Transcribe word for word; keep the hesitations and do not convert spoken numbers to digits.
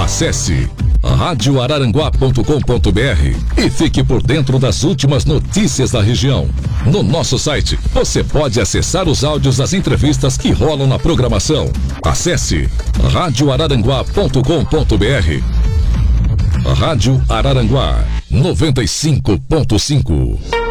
Acesse rádio araranguá ponto com ponto br e fique por dentro das últimas notícias da região. No nosso site, você pode acessar os áudios das entrevistas que rolam na programação. Acesse rádio araranguá ponto com ponto br. Rádio Araranguá noventa e cinco ponto cinco.